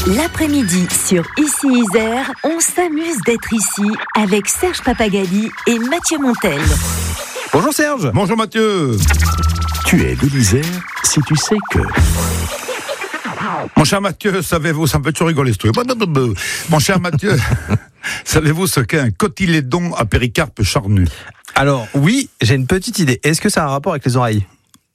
L'après-midi sur Ici Isère, on s'amuse d'être ici avec Serge Papagali et Mathieu Montel. Bonjour Serge. Bonjour Mathieu. Tu es de l'Isère si tu sais que... Mon cher Mathieu, savez-vous, ça me fait toujours rigoler ce truc. Mon cher Mathieu, savez-vous ce qu'est un cotylédon à péricarpe charnu? Alors oui, j'ai une petite idée. Est-ce que ça a un rapport avec les oreilles?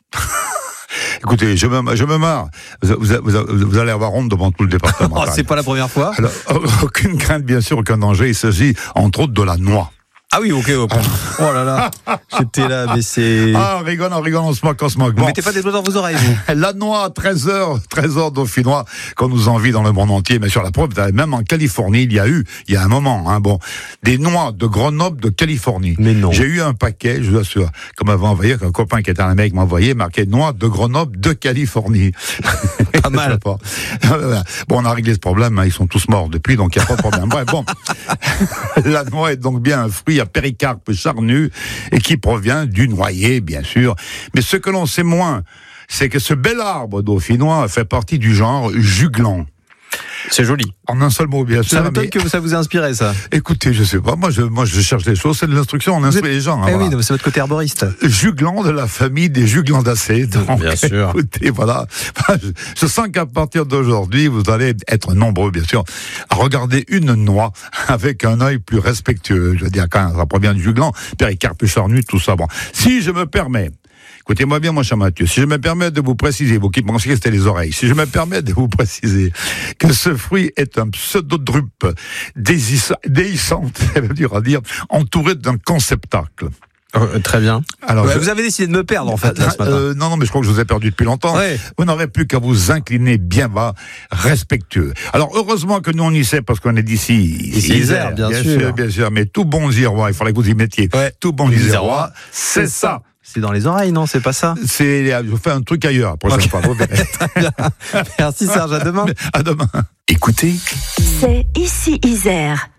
Écoutez, je me marre. Vous allez avoir honte devant tout le département. C'est pas la première fois. Alors, aucune crainte, bien sûr, aucun danger. Il s'agit, entre autres, de la noix. Ah oui, ok. Oh là là, j'étais là, mais c'est... Ah, on rigole, on se moque. Vous Bon. mettez pas des doigts dans vos oreilles, vous? La noix, trésor dauphinois qu'on nous envie dans le monde entier. Mais sur la preuve, même en Californie, il y a un moment, des noix de Grenoble, de Californie. Mais non. J'ai eu un paquet, je vous assure, comme m'avait envoyé, un copain qui était en Amérique m'a envoyé, marqué noix de Grenoble, de Californie. Pas mal. Bon, on a réglé ce problème, ils sont tous morts depuis, donc il n'y a pas de problème. Bref, bon. La noix est donc bien un fruit à péricarpe charnu et qui provient du noyer, bien sûr. Mais ce que l'on sait moins, c'est que ce bel arbre dauphinois fait partie du genre juglan. C'est joli. En un seul mot, bien sûr. Ça m'étonne que ça vous ait inspiré, ça. Écoutez, je sais pas, moi je cherche des choses, c'est de l'instruction, on instruit les gens. Eh voilà. oui, c'est votre côté arboriste. Juglan de la famille des juglandacées. Donc, bien sûr. Écoutez, voilà. Je sens qu'à partir d'aujourd'hui, vous allez être nombreux, bien sûr, à regarder une noix avec un œil plus respectueux. Je veux dire, quand ça provient du juglan, péricarpe charnu, tout ça. Bon. Si je me permets, écoutez-moi bien, mon cher Mathieu, si je me permets de vous préciser, vous qui pensiez que c'était les oreilles, si je me permets de vous préciser que ce fruit est un pseudodrupe déhiscente, ça veut dire à dire, entouré d'un conceptacle. Très bien. Alors, vous avez décidé de me perdre, en fait, là, ce matin. Non, mais je crois que je vous ai perdu depuis longtemps. Ouais. Vous n'aurez plus qu'à vous incliner bien bas, respectueux. Alors, heureusement que nous, on y sait, parce qu'on est d'ici. Ici, Isère, bien sûr. Bien sûr, mais tout bon Isérois, il faudrait que vous y mettiez. Ouais. Tout bon Isérois, c'est ça. C'est dans les oreilles, non? C'est pas ça? Je fais un truc ailleurs, prochaine fois, vous verrez. Merci Serge, à demain. À demain. Écoutez, C'est Ici Isère.